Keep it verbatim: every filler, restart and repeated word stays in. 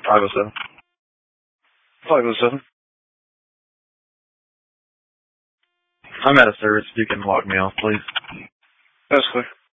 five oh seven. five oh seven. I'm at a service. If you can log me off, please. That's clear.